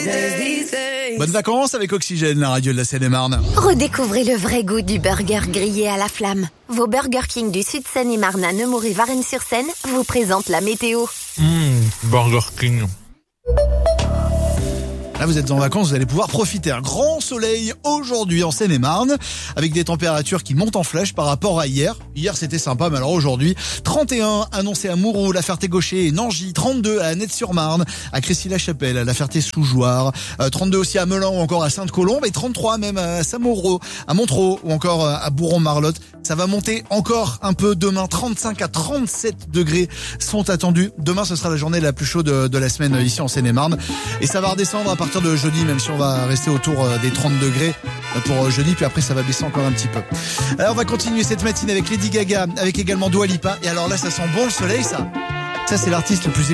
Bonnes vacances avec Oxygène, la radio de la Seine-et-Marne. Redécouvrez le vrai goût du burger grillé à la flamme. Vos Burger King du Sud Seine-et-Marne à Nemours-et-Varennes-sur-Seine vous présentent la météo. Burger King. Là, vous êtes en vacances, vous allez pouvoir profiter. Un grand soleil aujourd'hui en Seine-et-Marne, avec des températures qui montent en flèche par rapport à hier. Hier, c'était sympa, mais alors aujourd'hui, 31 annoncé à Mouroux, La Ferté-Gaucher et Nangy, 32 à Annette-sur-Marne, à Crécy-la-Chapelle, à La Ferté-sous-Jouarre, 32 aussi à Melun ou encore à Sainte-Colombe et 33 même à Saint-Mauro, à Montereau ou encore à Bourron-Marlotte. Ça va monter encore un peu demain, 35 à 37 degrés sont attendus. Demain, ce sera la journée la plus chaude de la semaine ici en Seine-et-Marne. Et ça va redescendre à partir de jeudi, même si on va rester autour des 30 degrés pour jeudi, puis après ça va baisser encore un petit peu. Alors on va continuer cette matinée avec Lady Gaga, avec également Dua Lipa. Et alors là, ça sent bon le soleil, ça. Ça, c'est l'artiste le plus